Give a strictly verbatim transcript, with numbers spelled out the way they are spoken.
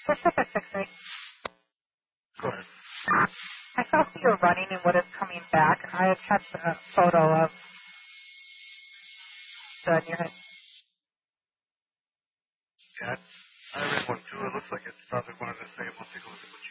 Pacific six eight. Go ahead. I saw that you were running and what is coming back. I attached a photo of the unit. Yeah, I read one too. It looks like it's probably one of the disabled. Take a look at what